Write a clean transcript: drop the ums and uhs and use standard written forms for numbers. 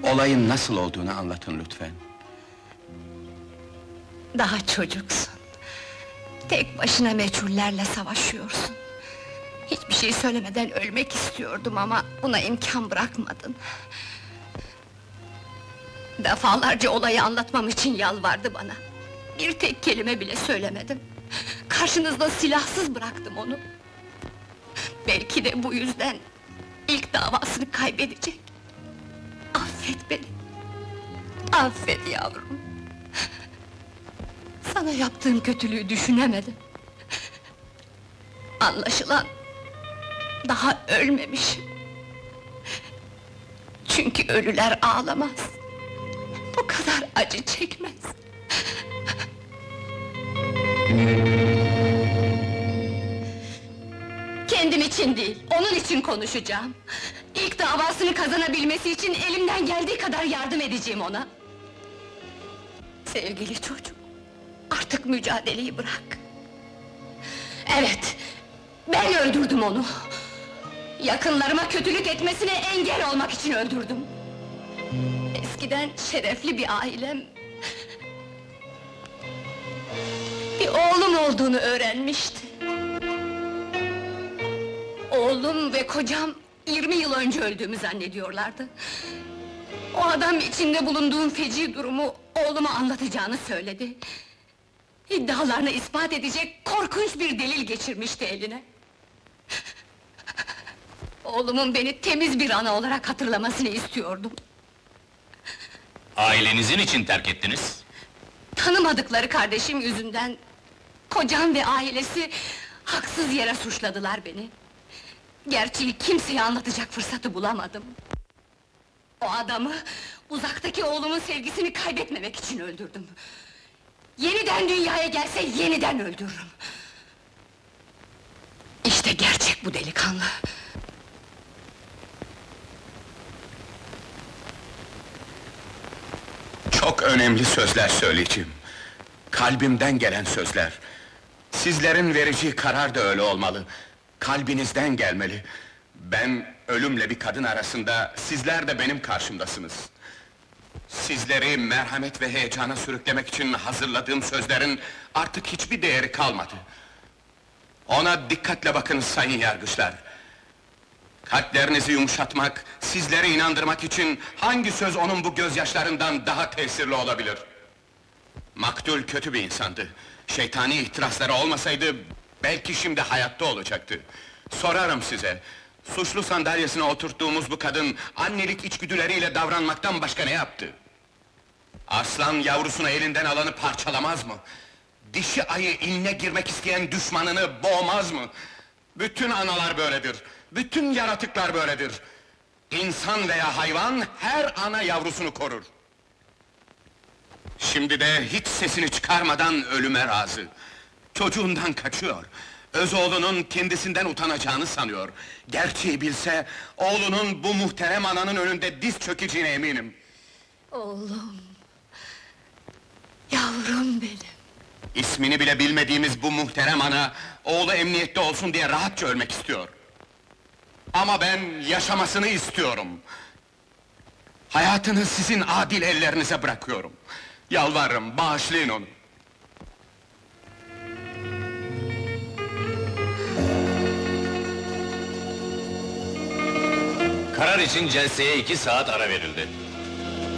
Olayın nasıl olduğunu anlatın lütfen. Daha çocuksun. Tek başına meçhullerle savaşıyorsun. Hiçbir şey söylemeden ölmek istiyordum ama buna imkan bırakmadın. Defalarca olayı anlatmam için yalvardı bana. Bir tek kelime bile söylemedim. Karşınızda silahsız bıraktım onu. Belki de bu yüzden ilk davasını kaybedecek. Affet beni. Affet yavrum. Sana yaptığım kötülüğü düşünemedim. Anlaşılan daha ölmemişim. Çünkü ölüler ağlamaz. Bu kadar acı çekmez. Kendim için değil, onun için konuşacağım. İlk davasını kazanabilmesi için elimden geldiği kadar yardım edeceğim ona. Sevgili çocuk, artık mücadeleyi bırak. Evet, ben öldürdüm onu. Yakınlarıma kötülük etmesine engel olmak için öldürdüm. Eskiden şerefli bir ailem... bir oğlum olduğunu öğrenmişti. Oğlum ve kocam 20 yıl önce öldüğümü zannediyorlardı. O adam içinde bulunduğum feci durumu oğluma anlatacağını söyledi. İddialarını ispat edecek korkunç bir delil geçirmişti eline. Oğlumun beni temiz bir ana olarak hatırlamasını istiyordum. Ailenizin için terk ettiniz. Tanımadıkları kardeşim yüzünden... kocam ve ailesi haksız yere suçladılar beni. Gerçeği kimseye anlatacak fırsatı bulamadım. O adamı, uzaktaki oğlumun sevgisini kaybetmemek için öldürdüm. Yeniden dünyaya gelse yeniden öldürürüm. İşte gerçek bu delikanlı. Çok önemli sözler söyleyeceğim. Kalbimden gelen sözler. Sizlerin vereceği karar da öyle olmalı. Kalbinizden gelmeli. Ben ölümle bir kadın arasında, sizler de benim karşımdasınız. Sizleri merhamet ve heyecana sürüklemek için hazırladığım sözlerin artık hiçbir değeri kalmadı. Ona dikkatle bakın sayın yargıçlar. Kalplerinizi yumuşatmak, sizleri inandırmak için hangi söz onun bu gözyaşlarından daha tesirli olabilir? Maktul kötü bir insandı. Şeytani ihtirasları olmasaydı belki şimdi hayatta olacaktı. Sorarım size, suçlu sandalyesine oturttuğumuz bu kadın annelik içgüdüleriyle davranmaktan başka ne yaptı? Aslan yavrusunu elinden alanı parçalamaz mı? Dişi ayı inine girmek isteyen düşmanını boğmaz mı? Bütün analar böyledir. Bütün yaratıklar böyledir. İnsan veya hayvan her ana yavrusunu korur. Şimdi de hiç sesini çıkarmadan ölüme razı. Çocuğundan kaçıyor. Öz oğlunun kendisinden utanacağını sanıyor. Gerçeği bilse, oğlunun bu muhterem ananın önünde diz çökeceğine eminim. Oğlum... yavrum benim. İsmini bile bilmediğimiz bu muhterem ana, oğlu emniyette olsun diye rahatça ölmek istiyor. Ama ben yaşamasını istiyorum. Hayatını sizin adil ellerinize bırakıyorum. Yalvarırım, bağışlayın onu. Karar için celseye 2 saat ara verildi.